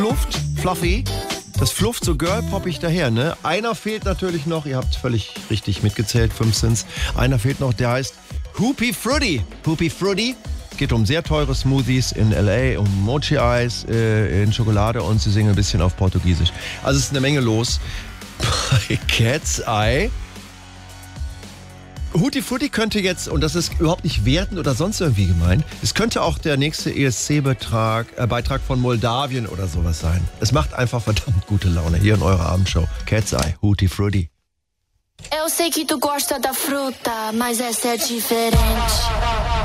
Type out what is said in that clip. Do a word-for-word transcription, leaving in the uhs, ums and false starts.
Fluft, Fluffy. Das flufft so girl-poppig daher, ne? Einer fehlt natürlich noch, ihr habt völlig richtig mitgezählt, fünf sind's. Einer fehlt noch, der heißt Hoopi Fruity. Hoopi Fruity. Geht um sehr teure Smoothies in L A, um Mochi-Eis äh, in Schokolade und sie singen ein bisschen auf Portugiesisch. Also es ist eine Menge los bei Cat's Eye. Hoopi Fruity könnte jetzt, und das ist überhaupt nicht wertend oder sonst irgendwie gemeint, es könnte auch der nächste E S C-Beitrag äh, Beitrag von Moldawien oder sowas sein. Es macht einfach verdammt gute Laune. Hier in eurer Abendshow. Cat's Eye, Hoopi Fruity. Eu sei que tu gosta da fruta, mas essa é diferente.